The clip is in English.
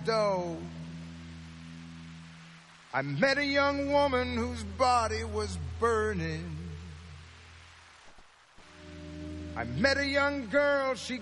dough. I met a young woman whose body was burning. I met a young girl, she